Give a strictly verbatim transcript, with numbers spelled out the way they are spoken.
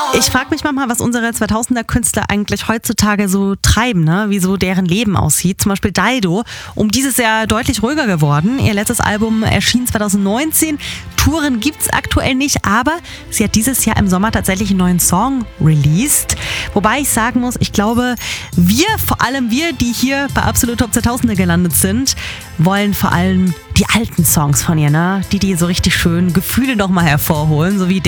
Ich frage mich manchmal, was unsere zweitausender-Künstler eigentlich heutzutage so treiben, ne? Wie so deren Leben aussieht. Zum Beispiel Dido, um dieses Jahr deutlich ruhiger geworden. Ihr letztes Album erschien zwanzig neunzehn. Touren gibt's aktuell nicht, aber sie hat dieses Jahr im Sommer tatsächlich einen neuen Song released. Wobei ich sagen muss, ich glaube, wir, vor allem wir, die hier bei Absolut Top zweitausender gelandet sind, wollen vor allem die alten Songs von ihr, ne? Die, die so richtig schön Gefühle nochmal hervorholen, so wie